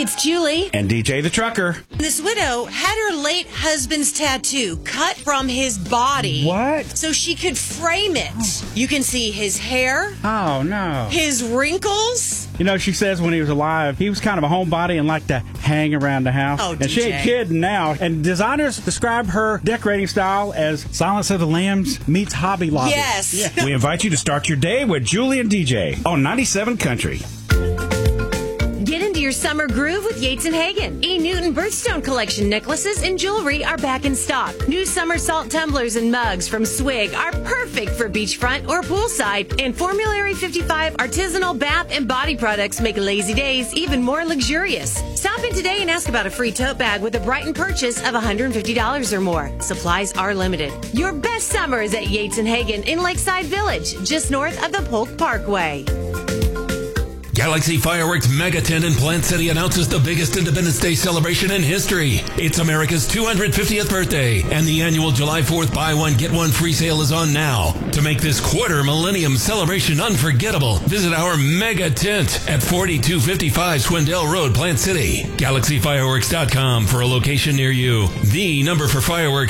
It's Julie. And DJ the Trucker. This widow had her late husband's tattoo cut from his body. What? So she could frame it. You can see his hair. Oh, no. His wrinkles. You know, she says when he was alive, he was kind of a homebody and liked to hang around the house. Oh, and she ain't kidding now. And designers describe her decorating style as Silence of the Lambs meets Hobby Lobby. Yes. Yeah. We invite you to start your day with Julie and DJ on 97 Country. Get into your summer groove with Yates & Hagen. E. Newton Birthstone Collection necklaces and jewelry are back in stock. New summer salt tumblers and mugs from Swig are perfect for beachfront or poolside. And Formulary 55 artisanal bath and body products make lazy days even more luxurious. Stop in today and ask about a free tote bag with a Brighton purchase of $150 or more. Supplies are limited. Your best summer is at Yates & Hagen in Lakeside Village, just north of the Polk Parkway. Galaxy Fireworks Mega Tent in Plant City announces the biggest Independence Day celebration in history. It's America's 250th birthday, and the annual July 4th buy one, get one free sale is on now. To make this quarter millennium celebration unforgettable, visit our Mega Tent at 4255 Swindell Road, Plant City. GalaxyFireworks.com for a location near you. The number for fireworks